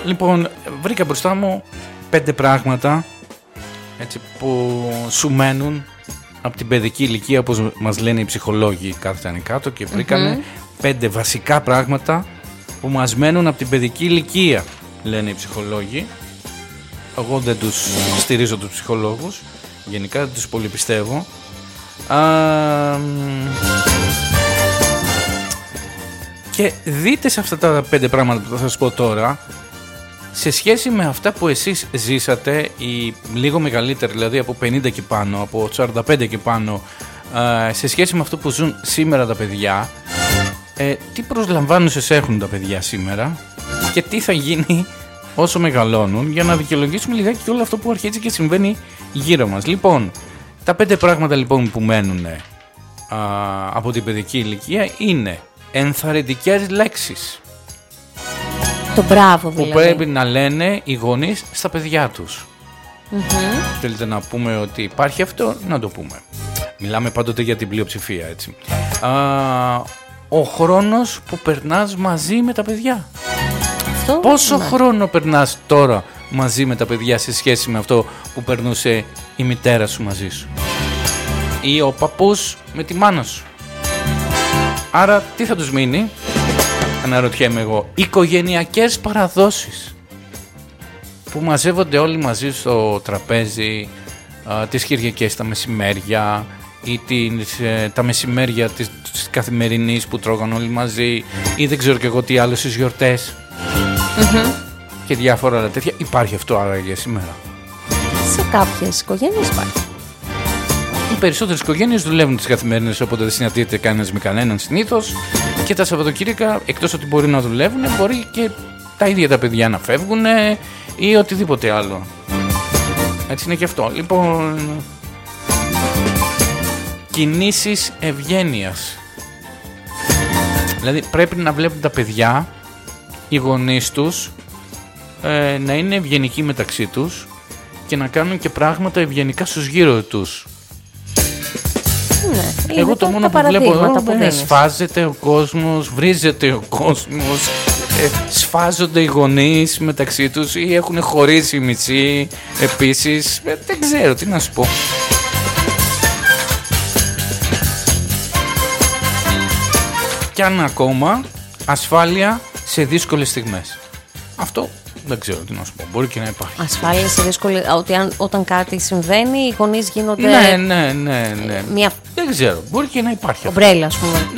Λοιπόν, βρήκα μπροστά μου 5 πράγματα έτσι, που σου μένουν από την παιδική ηλικία, όπως μας λένε οι ψυχολόγοι, κάθισαν κάτω και βρήκανε 5 βασικά πράγματα που μας μένουν από την παιδική ηλικία, λένε οι ψυχολόγοι. Εγώ δεν τους στηρίζω τους ψυχολόγους, γενικά δεν τους πολύ πιστεύω. Και δείτε σε αυτά τα 5 πράγματα που θα σας πω τώρα, σε σχέση με αυτά που εσείς ζήσατε, οι λίγο μεγαλύτεροι, δηλαδή από 50 και πάνω, από 45 και πάνω, σε σχέση με αυτό που ζουν σήμερα τα παιδιά, τι προσλαμβάνουσες έχουν τα παιδιά σήμερα και τι θα γίνει όσο μεγαλώνουν, για να δικαιολογήσουμε λιγάκι όλο αυτό που αρχίζει και συμβαίνει γύρω μας. Λοιπόν, τα 5 πράγματα λοιπόν που μένουν από την παιδική ηλικία είναι ενθαρρυντικές λέξεις. Το μπράβο δηλαδή. Που πρέπει να λένε οι γονείς στα παιδιά τους. Θέλετε να πούμε ότι υπάρχει αυτό, να το πούμε. Μιλάμε πάντοτε για την πλειοψηφία, έτσι. Ο χρόνος που περνάς μαζί με τα παιδιά. Πόσο χρόνο περνάς τώρα μαζί με τα παιδιά σε σχέση με αυτό που περνούσε η μητέρα σου μαζί σου ή ο παππούς με τη μάνα σου? Άρα τι θα τους μείνει, αναρωτιέμαι εγώ? Οικογενειακές παραδόσεις που μαζεύονται όλοι μαζί στο τραπέζι τις Κυριακές τα μεσημέρια ή τα μεσημέρια της καθημερινής που τρώγαν όλοι μαζί ή δεν ξέρω και εγώ τι άλλο στις γιορτές και διάφορα άλλα τέτοια. Υπάρχει αυτό άραγε σήμερα? Σε κάποιες οικογένειες υπάρχει. Οι περισσότερες οικογένειες δουλεύουν τις καθημερινές, οπότε δεν συναντιέται κανένας με κανέναν συνήθως, και τα Σαββατοκύριακα, εκτός ότι μπορεί να δουλεύουν, μπορεί και τα ίδια τα παιδιά να φεύγουν ή οτιδήποτε άλλο. Έτσι είναι και αυτό. Λοιπόν, κινήσεις ευγένειας. Δηλαδή πρέπει να βλέπουν τα παιδιά, οι γονείς τους, να είναι ευγενικοί μεταξύ τους και να κάνουν και πράγματα ευγενικά στους γύρω τους. Ναι, εγώ το μόνο που βλέπω εδώ σφάζεται ο κόσμος, βρίζεται ο κόσμος, σφάζονται οι γονείς μεταξύ τους ή έχουν χωρίσει οι μισοί επίσης. Δεν ξέρω τι να σου πω. Κι αν ακόμα ασφάλεια σε δύσκολες στιγμές. Αυτό δεν ξέρω τι να σου πω. Μπορεί και να υπάρχει. Ασφάλεια σε δύσκολη. Ότι όταν κάτι συμβαίνει, οι γονείς γίνονται. Ναι. Μια... Δεν ξέρω. Μπορεί και να υπάρχει. Ομπρέλα, ας πούμε.